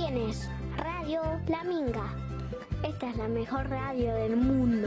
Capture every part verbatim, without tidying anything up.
Tienes Radio La Minga. Esta es la mejor radio del mundo.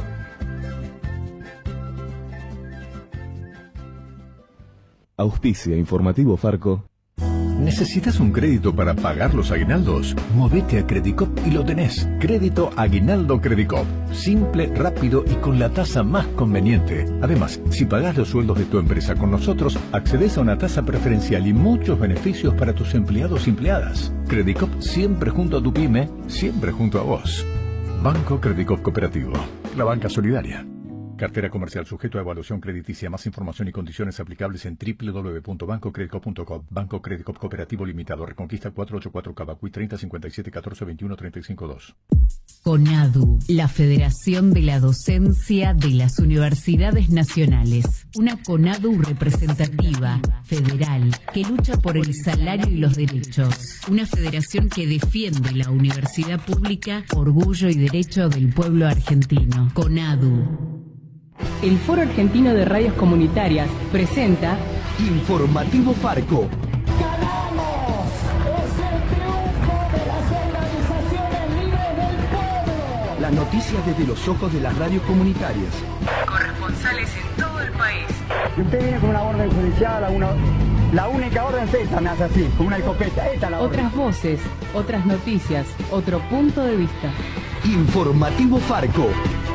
Auspicia Informativo Farco. ¿Necesitas un crédito para pagar los aguinaldos? Movete a Credicop y lo tenés. Crédito Aguinaldo Credicop. Simple, rápido y con la tasa más conveniente. Además, si pagás los sueldos de tu empresa con nosotros, accedes a una tasa preferencial y muchos beneficios para tus empleados y empleadas. Credicop siempre junto a tu pyme, siempre junto a vos. Banco Credicop Cooperativo. La banca solidaria. Cartera comercial sujeto a evaluación crediticia. Más información y condiciones aplicables en doble u doble u doble u punto banco credicop punto com. Banco Credicop Cooperativo Limitado. Reconquista cuatrocientos ochenta y cuatro Cavacuy treinta cincuenta y siete catorce veintiuno treinta y cinco dos. CONADU, la Federación de la Docencia de las Universidades Nacionales. Una CONADU representativa, federal, que lucha por el salario y los derechos. Una federación que defiende la universidad pública, orgullo y derecho del pueblo argentino. CONADU. El Foro Argentino de Radios Comunitarias presenta Informativo Farco. ¡Ganamos! ¡Es el triunfo de las organizaciones libres del pueblo! Las noticias desde los ojos de las radios comunitarias. Corresponsales en todo el país. Si usted viene con una orden judicial, una, la única orden es esta, me hace así, con una escopeta. Esta es la orden. Otras voces, otras noticias, otro punto de vista. Informativo Farco.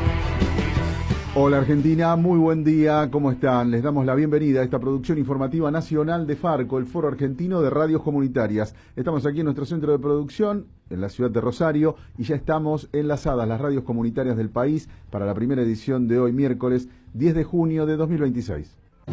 Hola Argentina, muy buen día, ¿cómo están? Les damos la bienvenida a esta producción informativa nacional de Farco, el Foro Argentino de Radios Comunitarias. Estamos aquí en nuestro centro de producción, en la ciudad de Rosario, y ya estamos enlazadas las radios comunitarias del país para la primera edición de hoy, miércoles diez de junio de dos mil veintiséis.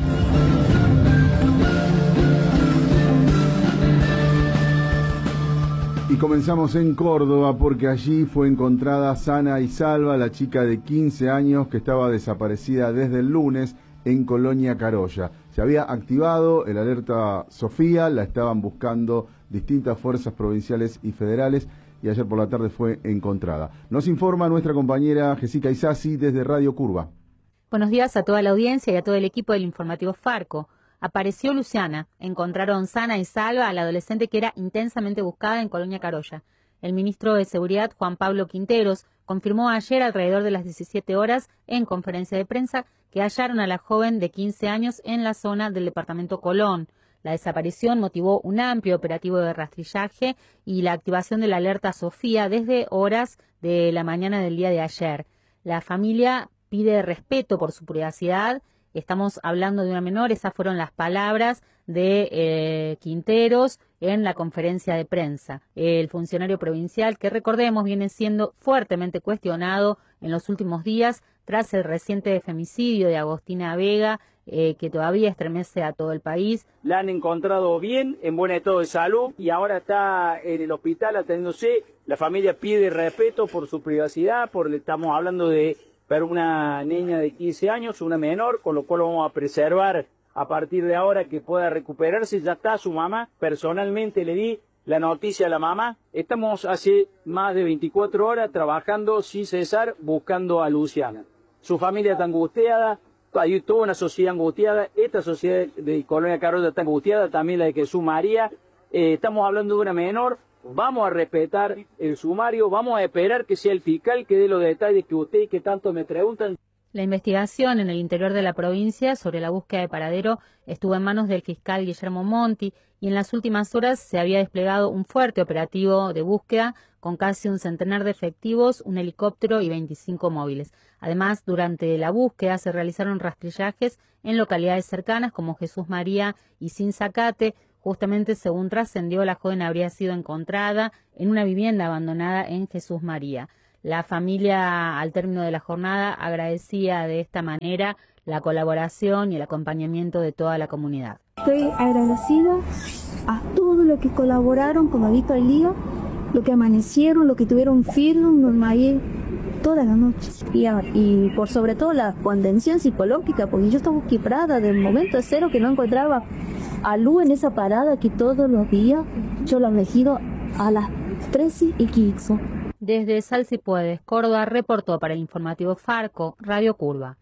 Y comenzamos en Córdoba porque allí fue encontrada sana y salva la chica de quince años que estaba desaparecida desde el lunes en Colonia Carolla. Se había activado el alerta Sofía, la estaban buscando distintas fuerzas provinciales y federales y ayer por la tarde fue encontrada. Nos informa nuestra compañera Jessica Isasi desde Radio Curva. Buenos días a toda la audiencia y a todo el equipo del Informativo Farco. Apareció Luciana. Encontraron sana y salva a la adolescente que era intensamente buscada en Colonia Carolla. El ministro de Seguridad, Juan Pablo Quinteros, confirmó ayer alrededor de las diecisiete horas en conferencia de prensa que hallaron a la joven de quince años en la zona del departamento Colón. La desaparición motivó un amplio operativo de rastrillaje y la activación de la alerta Sofía desde horas de la mañana del día de ayer. La familia pide respeto por su privacidad. Estamos hablando de una menor, esas fueron las palabras de eh, Quinteros en la conferencia de prensa. El funcionario provincial, que recordemos viene siendo fuertemente cuestionado en los últimos días tras el reciente femicidio de Agostina Vega, eh, que todavía estremece a todo el país. La han encontrado bien, en buen estado de salud, y ahora está en el hospital atendiéndose. La familia pide respeto por su privacidad, porque estamos hablando de pero una niña de quince años, una menor, con lo cual vamos a preservar a partir de ahora que pueda recuperarse. Ya está su mamá, personalmente le di la noticia a la mamá. Estamos hace más de veinticuatro horas trabajando sin cesar buscando a Luciana. Su familia está angustiada, hay toda una sociedad angustiada, esta sociedad de Colonia Carolla está angustiada, también la de Jesús María. Eh, estamos hablando de una menor. Vamos a respetar el sumario, vamos a esperar que sea el fiscal que dé los detalles que usted y que tanto me preguntan. La investigación en el interior de la provincia sobre la búsqueda de paradero estuvo en manos del fiscal Guillermo Monti y en las últimas horas se había desplegado un fuerte operativo de búsqueda con casi un centenar de efectivos, un helicóptero y veinticinco móviles. Además, durante la búsqueda se realizaron rastrillajes en localidades cercanas como Jesús María y Sinzacate. Justamente, según trascendió, la joven habría sido encontrada en una vivienda abandonada en Jesús María. La familia, al término de la jornada, agradecía de esta manera la colaboración y el acompañamiento de toda la comunidad. Estoy agradecida a todos los que colaboraron con Avito al Día, los que amanecieron, los que tuvieron firme ahí toda la noche. Y, y por sobre todo la contención psicológica, porque yo estaba quebrada del momento de cero que no encontraba a Lu en esa parada que todos los días yo la he elegido a las trece y quince. Desde Sal Si Puedes, Córdoba, reportó para el Informativo Farco, Radio Curva.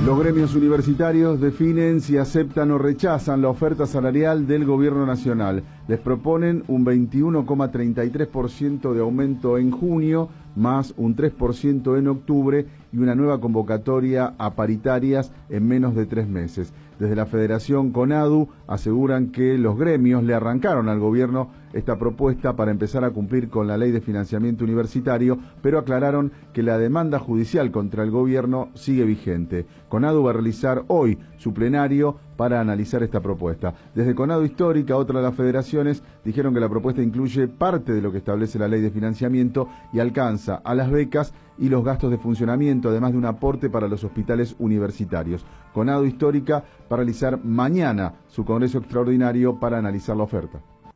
Los gremios universitarios definen si aceptan o rechazan la oferta salarial del gobierno nacional. Les proponen un veintiuno coma treinta y tres por ciento de aumento en junio, más un tres por ciento en octubre y una nueva convocatoria a paritarias en menos de tres meses. Desde la Federación CONADU aseguran que los gremios le arrancaron al gobierno esta propuesta para empezar a cumplir con la ley de financiamiento universitario, pero aclararon que la demanda judicial contra el gobierno sigue vigente. CONADU va a realizar hoy su plenario para analizar esta propuesta. Desde CONADU Histórica, otra de las federaciones, dijeron que la propuesta incluye parte de lo que establece la ley de financiamiento y alcanza a las becas y los gastos de funcionamiento, además de un aporte para los hospitales universitarios. CONADU Histórica va a realizar mañana su congreso extraordinario para analizar la oferta.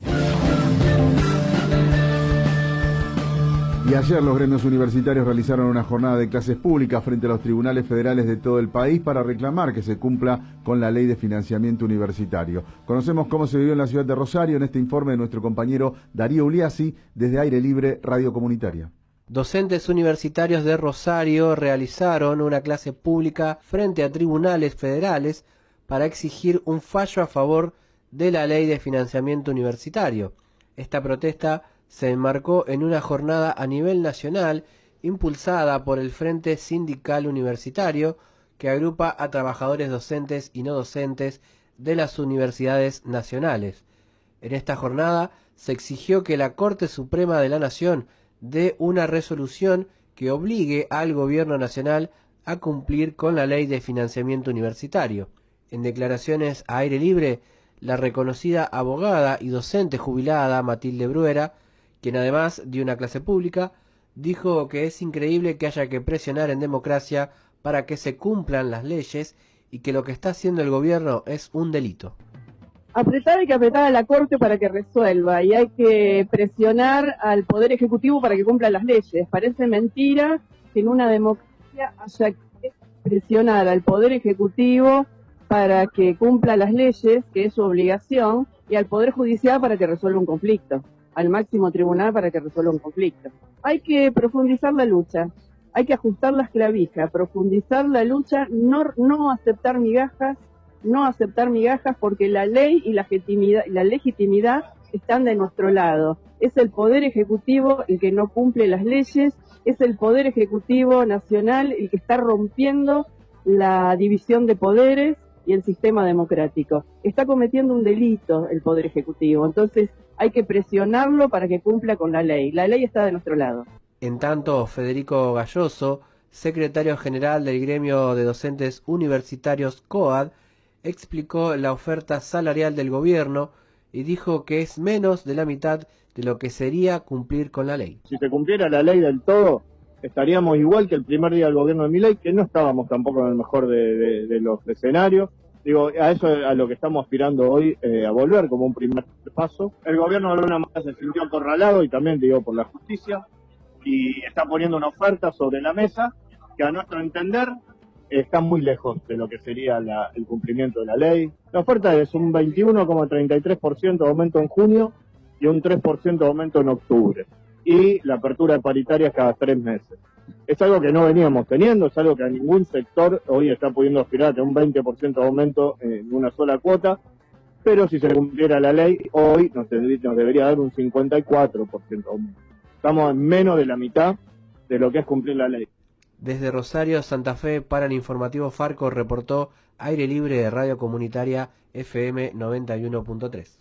Y ayer los gremios universitarios realizaron una jornada de clases públicas frente a los tribunales federales de todo el país para reclamar que se cumpla con la ley de financiamiento universitario. Conocemos cómo se vivió en la ciudad de Rosario en este informe de nuestro compañero Darío Uliassi desde Aire Libre Radio Comunitaria. Docentes universitarios de Rosario realizaron una clase pública frente a tribunales federales para exigir un fallo a favor de la ley de financiamiento universitario. Esta protesta se enmarcó en una jornada a nivel nacional impulsada por el Frente Sindical Universitario, que agrupa a trabajadores docentes y no docentes de las universidades nacionales. En esta jornada se exigió que la Corte Suprema de la Nación dé una resolución que obligue al Gobierno Nacional a cumplir con la ley de financiamiento universitario. En declaraciones a Aire Libre, la reconocida abogada y docente jubilada Matilde Bruera, quien además dio una clase pública, dijo que es increíble que haya que presionar en democracia para que se cumplan las leyes y que lo que está haciendo el gobierno es un delito. Apretar hay que apretar a la Corte para que resuelva y hay que presionar al Poder Ejecutivo para que cumpla las leyes. Parece mentira que en una democracia haya que presionar al Poder Ejecutivo para que cumpla las leyes, que es su obligación, y al Poder Judicial para que resuelva un conflicto, al máximo tribunal para que resuelva un conflicto. Hay que profundizar la lucha, hay que ajustar las clavijas, profundizar la lucha, no, no aceptar migajas, no aceptar migajas porque la ley y la legitimidad, la legitimidad están de nuestro lado. Es el Poder Ejecutivo el que no cumple las leyes, es el Poder Ejecutivo Nacional el que está rompiendo la división de poderes y el sistema democrático. Está cometiendo un delito el Poder Ejecutivo, entonces hay que presionarlo para que cumpla con la ley. La ley está de nuestro lado. En tanto, Federico Galloso, secretario general del gremio de docentes universitarios COAD, explicó la oferta salarial del gobierno y dijo que es menos de la mitad de lo que sería cumplir con la ley. Si se cumpliera la ley del todo, estaríamos igual que el primer día del gobierno de Milei, que no estábamos tampoco en el mejor de, de, de los escenarios. Digo, a eso es a lo que estamos aspirando hoy, eh, a volver como un primer paso. El gobierno de alguna manera se sintió acorralado y también, digo, por la justicia, y está poniendo una oferta sobre la mesa que a nuestro entender está muy lejos de lo que sería la, el cumplimiento de la ley. La oferta es un veintiuno coma treinta y tres por ciento de aumento en junio y un tres por ciento de aumento en octubre. Y la apertura de paritarias cada tres meses. Es algo que no veníamos teniendo, es algo que a ningún sector hoy está pudiendo aspirar a tener un veinte por ciento de aumento en una sola cuota, pero si se cumpliera la ley, hoy nos, tendría, nos debería dar un cincuenta y cuatro por ciento de aumento. Estamos en menos de la mitad de lo que es cumplir la ley. Desde Rosario, Santa Fe, para el informativo Farco, reportó Aire Libre de Radio Comunitaria F M noventa y uno punto tres.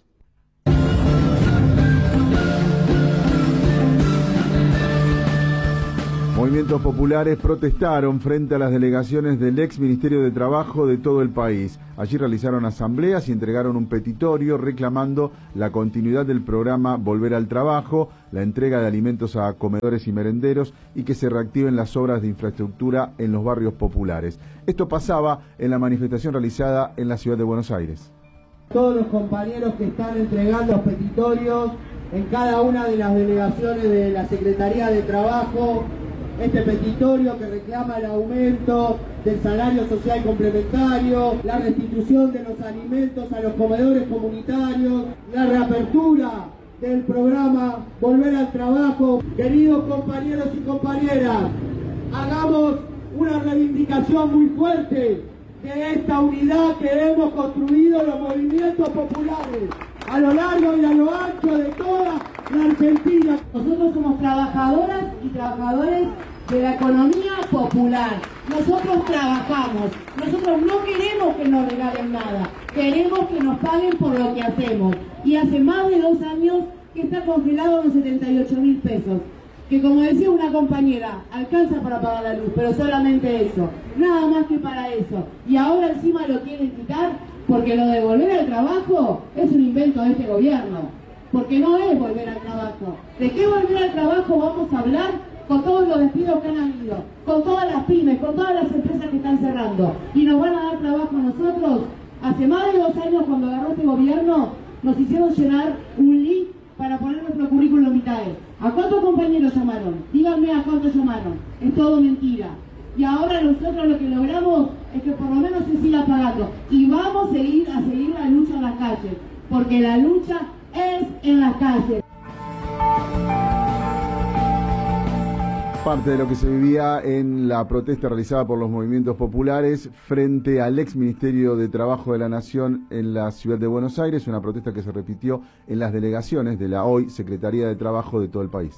Movimientos populares protestaron frente a las delegaciones del ex Ministerio de Trabajo de todo el país. Allí realizaron asambleas y entregaron un petitorio reclamando la continuidad del programa Volver al Trabajo, la entrega de alimentos a comedores y merenderos y que se reactiven las obras de infraestructura en los barrios populares. Esto pasaba en la manifestación realizada en la ciudad de Buenos Aires. Todos los compañeros que están entregando los petitorios en cada una de las delegaciones de la Secretaría de Trabajo, este petitorio que reclama el aumento del salario social complementario, la restitución de los alimentos a los comedores comunitarios, la reapertura del programa Volver al Trabajo. Queridos compañeros y compañeras, hagamos una reivindicación muy fuerte de esta unidad que hemos construido los movimientos populares a lo largo y a lo ancho de toda la Argentina. Nosotros somos trabajadoras y trabajadores de la economía popular. Nosotros trabajamos, nosotros no queremos que nos regalen nada, queremos que nos paguen por lo que hacemos. Y hace más de dos años que está congelado en setenta y ocho mil pesos, que como decía una compañera, alcanza para pagar la luz, pero solamente eso, nada más que para eso. Y ahora encima lo quieren quitar porque lo de volver al trabajo es un invento de este gobierno, porque no es volver al trabajo. ¿De qué volver al trabajo vamos a hablar con todos los despidos que han habido, con todas las pymes, con todas las empresas que están cerrando? ¿Y nos van a dar trabajo a nosotros? Hace más de dos años, cuando agarró este gobierno, nos hicieron llenar un link para poner nuestro currículum vitae. ¿A cuántos compañeros llamaron? Díganme a cuántos llamaron. Es todo mentira. Y ahora nosotros lo que logramos es que por lo menos se siga pagando. Y vamos a seguir, a seguir la lucha en las calles, porque la lucha es en las calles. Parte de lo que se vivía en la protesta realizada por los movimientos populares frente al ex Ministerio de Trabajo de la Nación en la ciudad de Buenos Aires, una protesta que se repitió en las delegaciones de la hoy Secretaría de Trabajo de todo el país.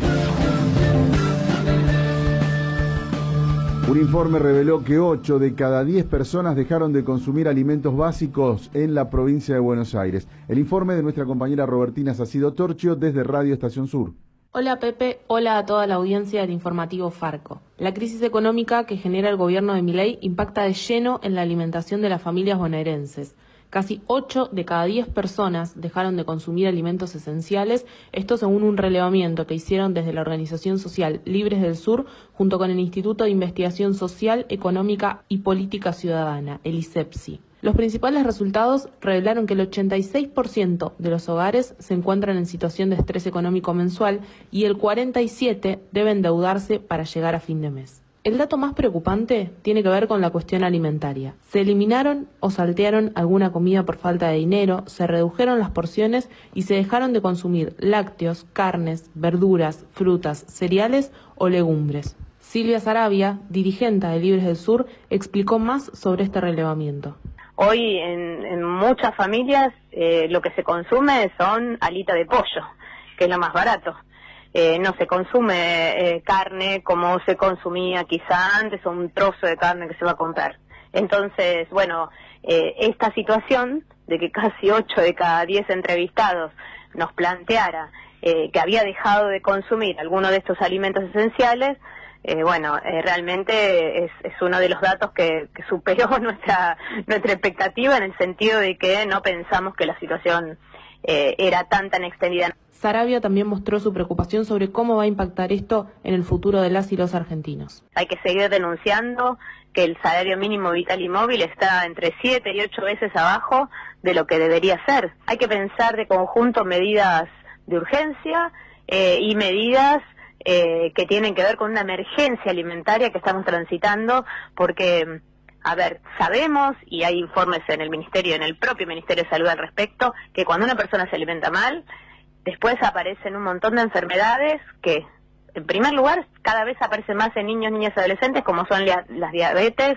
Un informe reveló que ocho de cada diez personas dejaron de consumir alimentos básicos en la provincia de Buenos Aires. El informe de nuestra compañera Robertina Sacido Torchio desde Radio Estación Sur. Hola Pepe, hola a toda la audiencia del informativo Farco. La crisis económica que genera el gobierno de Milei impacta de lleno en la alimentación de las familias bonaerenses. Casi ocho de cada diez personas dejaron de consumir alimentos esenciales, esto según un relevamiento que hicieron desde la organización social Libres del Sur junto con el Instituto de Investigación Social, Económica y Política Ciudadana, el ISEPSI. Los principales resultados revelaron que el ochenta y seis por ciento de los hogares se encuentran en situación de estrés económico mensual y el cuarenta y siete por ciento debe endeudarse para llegar a fin de mes. El dato más preocupante tiene que ver con la cuestión alimentaria. Se eliminaron o saltearon alguna comida por falta de dinero, se redujeron las porciones y se dejaron de consumir lácteos, carnes, verduras, frutas, cereales o legumbres. Silvia Sarabia, dirigente de Libres del Sur, explicó más sobre este relevamiento. Hoy en, en muchas familias eh, lo que se consume son alitas de pollo, que es lo más barato. Eh, no se consume eh, carne como se consumía quizá antes, o un trozo de carne que se va a comprar. Entonces, bueno, eh, esta situación de que casi ocho de cada diez entrevistados nos planteara eh, que había dejado de consumir alguno de estos alimentos esenciales, Eh, bueno, eh, realmente es, es uno de los datos que, que superó nuestra nuestra expectativa, en el sentido de que no pensamos que la situación eh, era tan tan extendida. Sarabia también mostró su preocupación sobre cómo va a impactar esto en el futuro de las y los argentinos. Hay que seguir denunciando que el salario mínimo vital y móvil está entre siete y ocho veces abajo de lo que debería ser. Hay que pensar de conjunto medidas de urgencia eh, y medidas Eh, que tienen que ver con una emergencia alimentaria que estamos transitando, porque, a ver, sabemos, y hay informes en el Ministerio, en el propio Ministerio de Salud al respecto, que cuando una persona se alimenta mal, después aparecen un montón de enfermedades que, en primer lugar, cada vez aparecen más en niños, niñas y adolescentes, como son la, las diabetes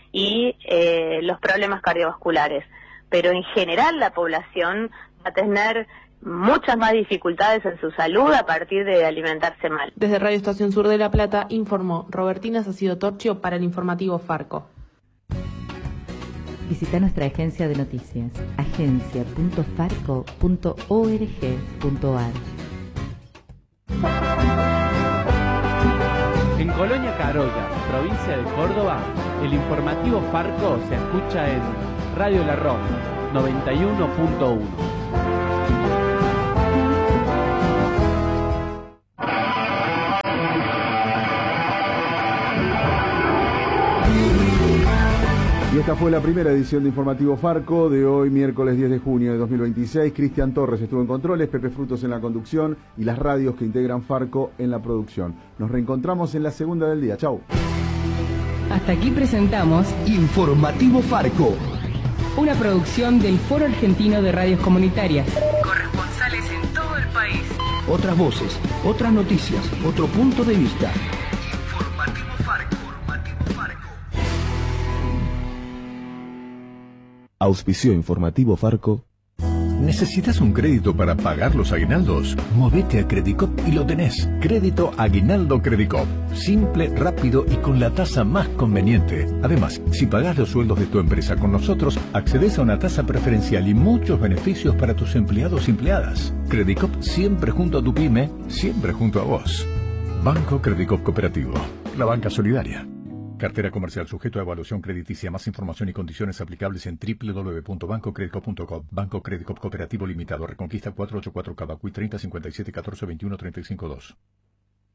y eh, los problemas cardiovasculares. Pero en general la población va a tener muchas más dificultades en su salud a partir de alimentarse mal. Desde Radio Estación Sur de La Plata informó Robertina Sacido Torchio para el informativo Farco. Visita nuestra agencia de noticias, agencia punto farco punto org punto ar. En Colonia Carolla, provincia de Córdoba, el informativo Farco se escucha en Radio La Ronda noventa y uno punto uno. Y esta fue la primera edición de Informativo Farco de hoy, miércoles diez de junio de dos mil veintiséis. Cristian Torres estuvo en controles, Pepe Frutos en la conducción y las radios que integran Farco en la producción. Nos reencontramos en la segunda del día. Chau. Hasta aquí presentamos Informativo Farco, una producción del Foro Argentino de Radios Comunitarias. Corresponsales en todo el país. Otras voces, otras noticias, otro punto de vista. Auspicio informativo Farco. ¿Necesitas un crédito para pagar los aguinaldos? Movete a Credicop y lo tenés. Crédito Aguinaldo Credicop. Simple, rápido y con la tasa más conveniente. Además, si pagás los sueldos de tu empresa con nosotros, accedes a una tasa preferencial y muchos beneficios para tus empleados y empleadas. Credicop siempre junto a tu pyme, siempre junto a vos. Banco Credicop Cooperativo. La banca solidaria. Cartera comercial sujeto a evaluación crediticia. Más información y condiciones aplicables en doble u doble u doble u punto banco credicop punto com. Banco Credicop Cooperativo Limitado. Reconquista cuatrocientos ochenta y cuatro Cavacuy treinta cincuenta y siete catorce veintiuno treinta y cinco dos.